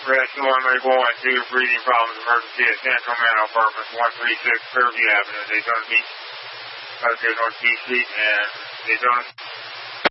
Rescue 131, breathing problems, emergency at San Romano Apartments, 136 Fairview Avenue, Daytona Beach, North Beach Street, and Daytona.